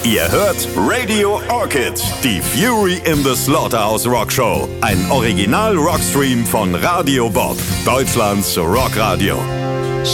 Ihr hört Radio Orchid, die Fury in the Slaughterhouse Rock Show. Ein Original-Rockstream von Radio Bob, Deutschlands Rockradio.